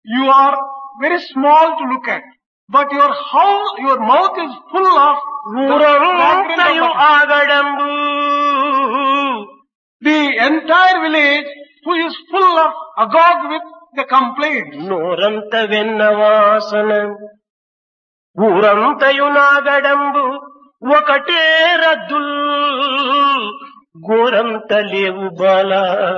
You are very small to look at, but your mouth is full of the fragrance of ఊరంతయు butter. ఆగడంబు The entire village who is full of agog with the complaints. నోరంత వెన్నవాసన ఊరంతయు నాగడంబు ఒకటే రద్దుల్ గోరంత లేవు Bala.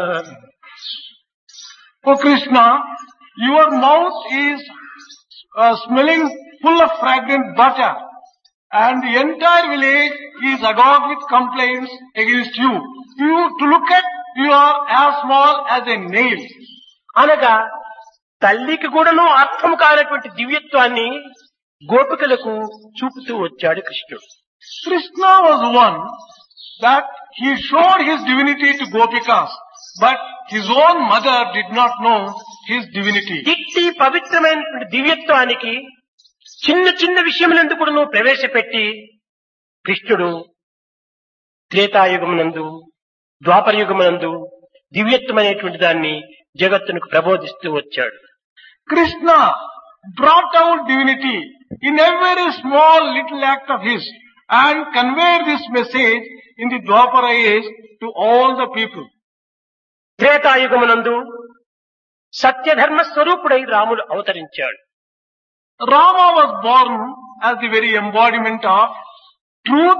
Oh Krishna, your mouth is smelling full of fragrant butter, and the entire village is agog with complaints against you. To look at, you are as small as a nail. అనగా తల్లికి కూడాను అర్థం కానటువంటి దివ్యత్వాన్ని గోపికలకు చూపుతూ వచ్చాడు కృష్ణుడు. Krishna was one that he showed his divinity to Gopikas, but his own mother did not know his divinity. ఇట్టి పవిత్రమైనటువంటి దివ్యత్వానికి చిన్న చిన్న విషయములందు కూడా ప్రవేశపెట్టి కృష్ణుడు త్రేతాయుగమునందు ద్వాపరయుగమునందు దివ్యత్వమైనటువంటి దాన్ని జగత్తునకు ప్రబోధిస్తూ వచ్చాడు. Krishna brought out divinity in every small little act of his and conveyed this message in the Dwapara age to all the people. త్రేతాయుగమునందు సత్యధర్మ స్వరూపుడై రాముడు అవతరించాడు. Rama was born as the very embodiment of truth